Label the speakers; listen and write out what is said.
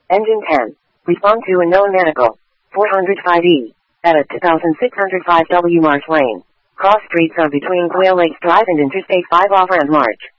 Speaker 1: Engine 10. Respond to unknown medical. 405E. At a 2605 W Marsh Lane. Cross streets are between Quail Lakes Drive and Interstate 5 off Rand March.